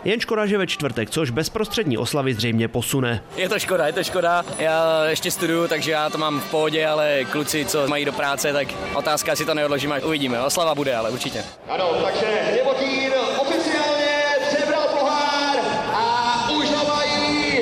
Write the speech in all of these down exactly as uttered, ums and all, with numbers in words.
Jen škoda, že ve čtvrtek, což bezprostřední oslavy zřejmě posune. Je to škoda, je to škoda. Já ještě studuju, takže já to mám v pohodě, ale kluci, co mají do práce, tak otázka, si to neodložíme. Uvidíme, oslava bude, ale určitě. Ano, takže Hněvotín oficiálně přebral pohár a už ho mají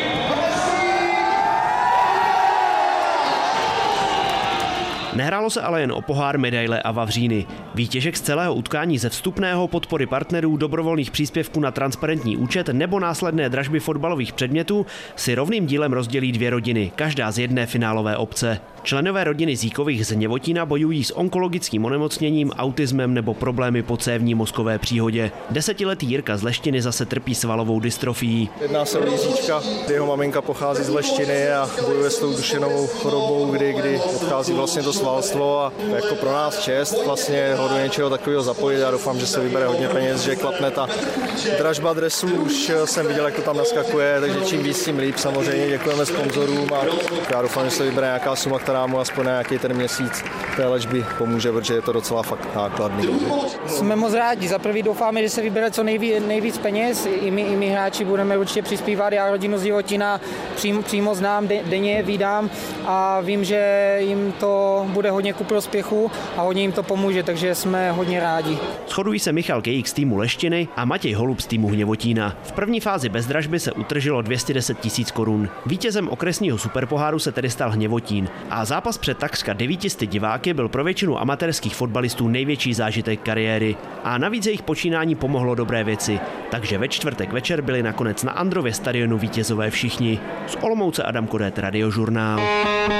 Nehrálo se ale jen o pohár, medaile a vavříny. Výtěžek z celého utkání ze vstupného, podpory partnerů, dobrovolných příspěvků na transparentní účet nebo následné dražby fotbalových předmětů si rovným dílem rozdělí dvě rodiny, každá z jedné finálové obce. Členové rodiny Zíkových z Hněvotína bojují s onkologickým onemocněním, autismem nebo problémy po cévní mozkové příhodě. Desetiletý Jirka z Leštiny zase trpí svalovou dystrofií. Jedná se o Jiříčka, jeho maminka pochází z Leštiny a bojuje s tou duševnou chorobou, kdy, kdy odchází vlastně to svalstvo a jako pro nás čest vlastně ho do něčeho takového zapojit. Já doufám, že se vybere hodně peněz, že klapne ta dražba dresů, už jsem viděl, jak to tam naskakuje, takže čím víc, tím líp. Samozřejmě děkujeme sponzorům a já doufám, že se vybere nějaká suma, která mu aspoň nějaký ten měsíc té léčby pomůže, protože je to docela fakt nákladný. Jsme moc rádi. Za prvý doufáme, že se vybere co nejvíc, nejvíc peněz. I my, i my hráči budeme určitě přispívat. Já rodinu z Hněvotína přímo, přímo znám, denně vídám a vím, že jim to bude hodně ku prospěchu a hodně jim to pomůže, takže jsme hodně rádi. Shodují se Michal Kejík z týmu Leštiny a Matěj Holub z týmu Hněvotína. V první fázi bez dražby se utržilo dvě stě deset tisíc korun. Vítězem okresního superpoháru se tedy stal Hněvotín a zápas před takřka devítisty diváky byl pro většinu amatérských fotbalistů největší zážitek kariéry. A navíc jejich počínání pomohlo dobré věci, takže ve čtvrtek večer byli nakonec na Andrově stadionu vítězové všichni. Z Olomouce Adam Kodet, Radiožurnál.